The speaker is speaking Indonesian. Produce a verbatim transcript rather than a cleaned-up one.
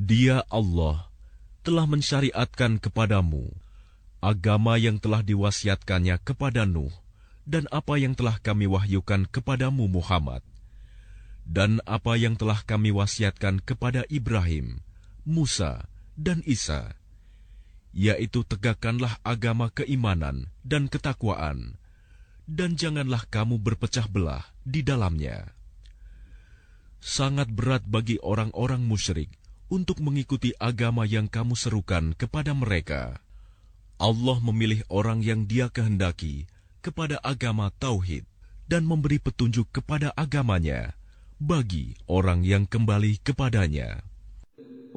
Dia Allah telah mensyariatkan kepadamu agama yang telah diwasiatkannya kepada Nuh dan apa yang telah kami wahyukan kepadamu Muhammad dan apa yang telah kami wasiatkan kepada Ibrahim, Musa, dan Isa, yaitu tegakkanlah agama keimanan dan ketakwaan, dan janganlah kamu berpecah belah di dalamnya. Sangat berat bagi orang-orang musyrik untuk mengikuti agama yang kamu serukan kepada mereka. Allah memilih orang yang Dia kehendaki kepada agama tauhid dan memberi petunjuk kepada agamanya bagi orang yang kembali kepadanya.